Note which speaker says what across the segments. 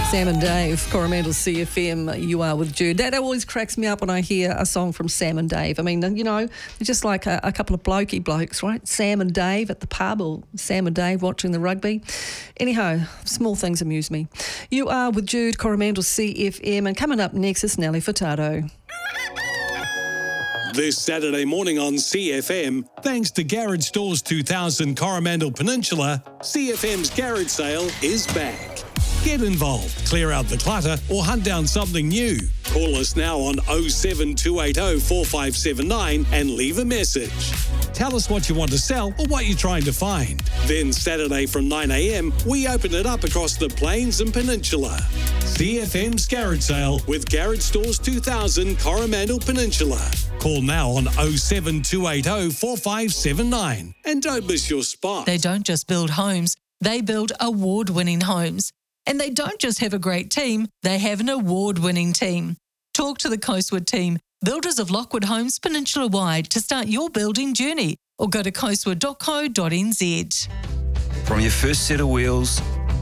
Speaker 1: Sam and Dave, Coromandel CFM, You Are with Jude. That always cracks me up when I hear a song from Sam and Dave. I mean, you know, they're just like a couple of blokes, right? Sam and Dave at the pub, or Sam and Dave watching the rugby. Anyhow, small things amuse me. You Are with Jude, Coromandel CFM, and coming up next is Nelly Furtado.
Speaker 2: This Saturday morning on CFM, thanks to Garage Stores 2000 Coromandel Peninsula, CFM's garage sale is back. Get involved, clear out the clutter, or hunt down something new. Call us now on 07280 4579 and leave a message. Tell us what you want to sell or what you're trying to find. Then Saturday from 9 a.m, we open it up across the Plains and Peninsula. CFM's garage sale with Garage Stores 2000 Coromandel Peninsula. Call now on 07280 4579 and don't miss your spot.
Speaker 3: They don't just build homes, they build award-winning homes. And they don't just have a great team, they have an award-winning team. Talk to the Coastwood team, builders of Lockwood Homes peninsula-wide, to start your building journey, or go to coastwood.co.nz.
Speaker 4: From your first set of wheels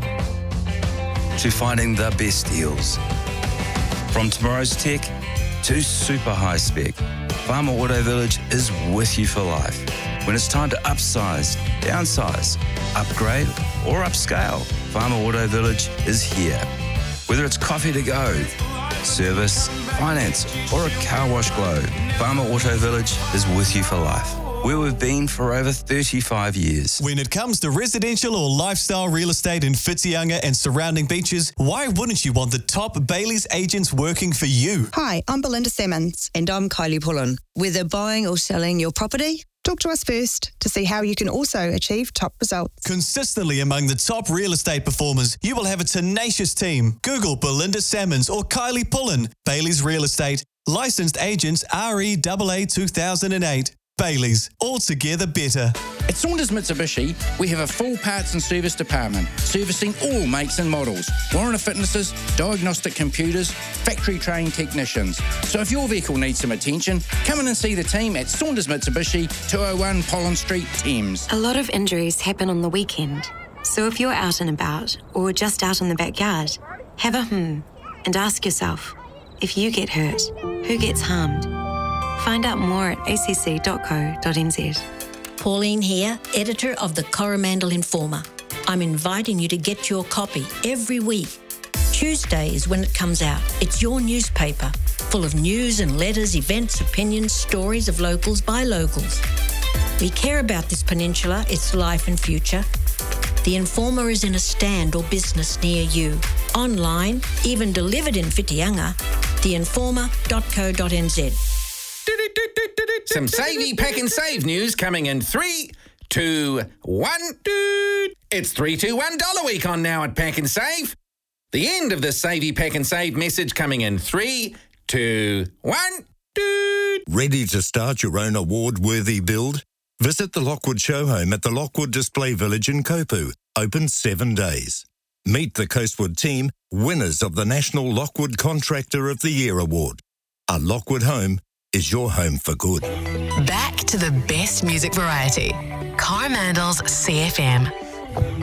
Speaker 4: to finding the best deals. From tomorrow's tech to super high spec, Farmer Auto Village is with you for life. When it's time to upsize, downsize, upgrade or upscale, Farmer Auto Village is here. Whether it's coffee to go, service, finance or a car wash glow, Farmer Auto Village is with you for life. Where we've been for over 35 years.
Speaker 5: When it comes to residential or lifestyle real estate in Whitianga and surrounding beaches, why wouldn't you want the top Bailey's agents working for you?
Speaker 6: Hi, I'm Belinda Simmons.
Speaker 7: And I'm Kylie Pullen. Whether buying or selling your property,
Speaker 6: talk to us first to see how you can also achieve top results.
Speaker 5: Consistently among the top real estate performers, you will have a tenacious team. Google Belinda Salmons or Kylie Pullen. Bailey's Real Estate. Licensed agents REAA 2008. Bailey's, altogether better.
Speaker 8: At Saunders Mitsubishi, we have a full parts and service department, servicing all makes and models, warranty fitnesses, diagnostic computers, factory trained technicians. So if your vehicle needs some attention, come in and see the team at Saunders Mitsubishi, 201 Pollen Street, Thames.
Speaker 9: A lot of injuries happen on the weekend. So if you're out and about, or just out in the backyard, have a and ask yourself, if you get hurt, who gets harmed? Find out more at acc.co.nz.
Speaker 10: Pauline here, editor of the Coromandel Informer. I'm inviting you to get your copy every week. Tuesday is when it comes out. It's your newspaper, full of news and letters, events, opinions, stories of locals by locals. We care about this peninsula, its life and future. The Informer is in a stand or business near you. Online, even delivered in Whitianga, theinformer.co.nz.
Speaker 11: Some Savey Pack and Save news coming in 3, 2, 1. It's 321 $1 week on now at Pack and Save. The end of the Savey Pack and Save message coming in 3, 2, 1.
Speaker 12: Ready to start your own award-worthy build? Visit the Lockwood Show Home at the Lockwood Display Village in Kopu. Open 7 days. Meet the Coastwood team, winners of the National Lockwood Contractor of the Year Award. A Lockwood home is your home for good.
Speaker 13: Back to the best music variety. Coromandel's CFM.